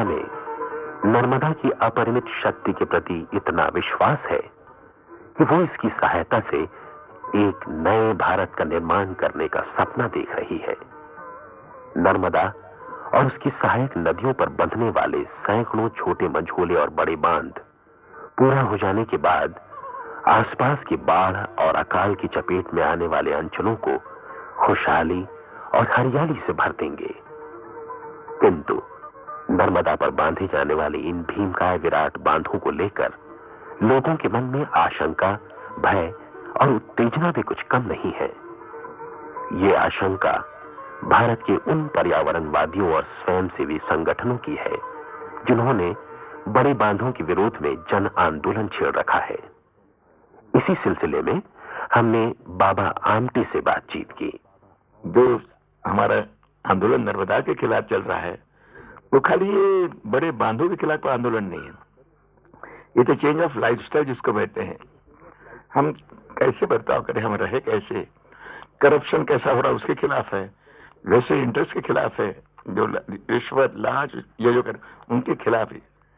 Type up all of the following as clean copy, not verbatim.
में नर्मदा की अपरिमित शक्ति के प्रति इतना विश्वास है कि वो इसकी सहायता से एक नए भारत का निर्माण करने का सपना देख रही है। नर्मदा और उसकी सहायक नदियों पर बंधने वाले सैकड़ों छोटे मंझोले और बड़े बांध पूरा हो जाने के बाद आसपास की बाढ़ और अकाल की चपेट में आने वाले अंचलों को खुशहाली और हरियाली से भर देंगे। किंतु नर्मदा पर बांधे जाने वाले इन भीमकाय विराट बांधों को लेकर लोगों के मन में आशंका, भय और उत्तेजना भी कुछ कम नहीं है। ये आशंका भारत के उन पर्यावरणवादियों और स्वयंसेवी संगठनों की है जिन्होंने बड़े बांधों के विरोध में जन आंदोलन छेड़ रखा है। इसी सिलसिले में हमने बाबा आमटे से बातचीत की। जो हमारा आंदोलन नर्मदा के खिलाफ चल रहा है वो खाली ये बड़े बांधों के खिलाफ आंदोलन नहीं है, ये तो चेंज ऑफ लाइफस्टाइल जिसको कहते हैं। हम कैसे बर्ताव करें, हम रहे कैसे, करप्शन कैसा हो रहा है उसके खिलाफ है, वैसे इंटरेस्ट के खिलाफ है, जो रिश्वत लाज ये जो कर उनके खिलाफ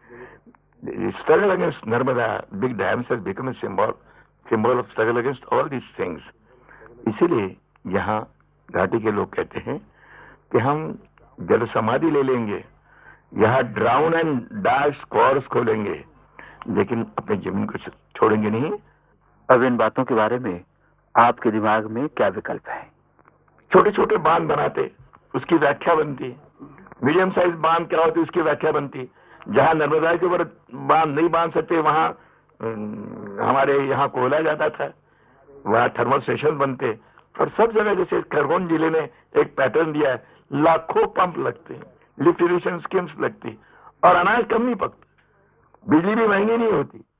है। Struggle against Narmada big dams has become a symbol of struggle against all these things. इसीलिए यहाँ घाटी के लोग कहते हैं कि हम जल समाधि ले लेंगे, यहाँ ड्राउन एंड डाई स्क्वायर्स खोलेंगे, लेकिन अपने जमीन को छोड़ेंगे नहीं। अब इन बातों के बारे में आपके दिमाग में क्या विकल्प है? छोटे छोटे बांध बनाते, उसकी व्याख्या बनती। मीडियम साइज बांध क्या होती उसकी व्याख्या बनती। जहां नर्मदा के ऊपर बांध नहीं बांध सकते वहां हमारे यहाँ कोयला जाता था, वहां थर्मल स्टेशन बनते। और सब जगह जैसे खरगोन जिले ने एक पैटर्न दिया है, लाखों पंप लगते हैं, लिफ्ट इरिगेशन स्कीम्स लगती और अनाज कम नहीं पकता, बिजली भी महंगी नहीं होती।